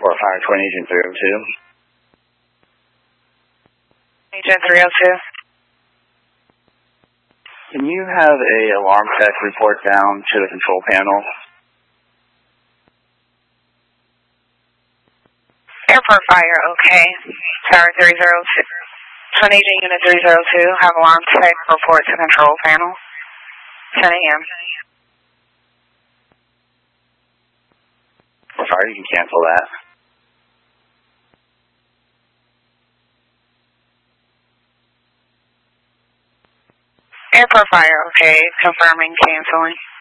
Report fire, Twin Agent 302. Agent 302. Can you have a alarm tech report down to the control panel? Airport fire, okay. Tower 302. Twin Agent Unit 302, have alarm tech report to control panel. 10 a.m. Sorry, you can cancel that. Airport fire, okay. Confirming canceling.